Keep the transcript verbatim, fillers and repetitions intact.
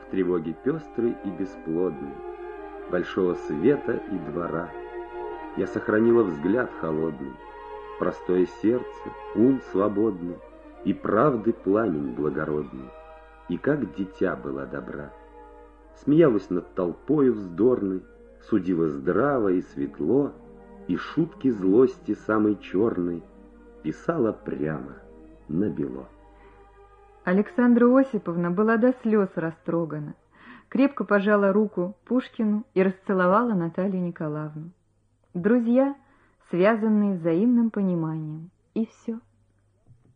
тревоги пестрой и бесплодной, большого света и двора. Я сохранила взгляд холодный, простое сердце, ум свободный и правды пламень благородный, и как дитя была добра. Смеялась над толпою вздорной, судила здраво и светло, и шутки злости самой черной писала прямо на бело. Александра Осиповна была до слез растрогана, крепко пожала руку Пушкину и расцеловала Наталью Николаевну. Друзья, связанные взаимным пониманием, и все.